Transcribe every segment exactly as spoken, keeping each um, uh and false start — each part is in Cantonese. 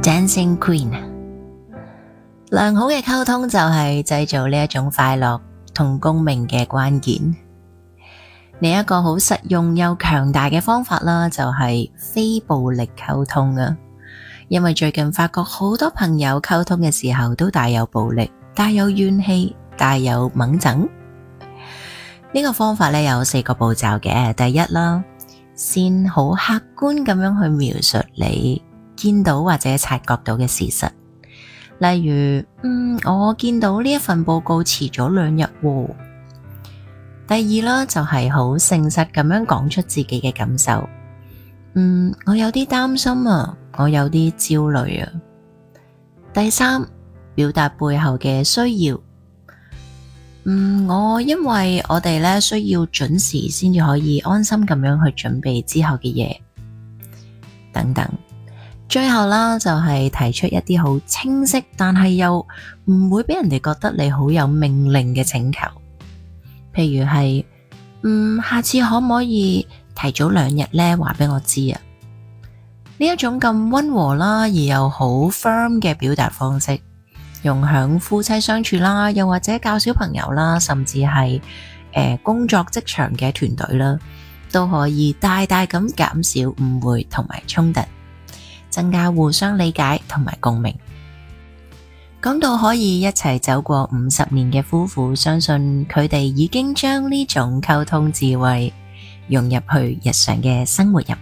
Dancing Queen。良好嘅溝通就係製造呢一種快樂同共鳴嘅關鍵。另一個好實用又強大嘅方法啦，就係非暴力溝通啊。因為最近發覺好多朋友溝通嘅時候都帶有暴力、帶有怨氣、帶有猛憎。呢個方法咧有四個步驟嘅。第一啦，先好客觀咁樣去描述你見到或者察覺到嘅事實，例如，嗯，我見到呢一份報告遲咗兩日喎。第二啦，就係好誠實咁樣講出自己嘅感受，嗯，我有啲擔心啊，我有啲焦慮啊。第三，表達背後嘅需要。嗯，我因為我哋咧需要準時先至可以安心咁樣去準備之後嘅嘢，等等。最後啦，就係提出一啲好清晰，但係又唔會俾人哋覺得你好有命令嘅請求。譬如係，嗯，下次可唔可以提早兩日咧話俾我知啊？呢一種咁溫和啦，而又好 firm 嘅表達方式，用響夫妻相處啦，又或者教小朋友啦，甚至係誒、呃、工作職場嘅團隊啦，都可以大大咁減少誤會同埋衝突，增加互相理解同埋共鳴。講到可以一齊走過五十年嘅夫婦，相信佢哋已經將呢種溝通智慧融入去日常嘅生活入邊。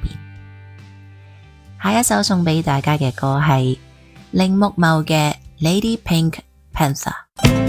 下一首送俾大家嘅歌係鈴木茂嘅Lady Pink Panther。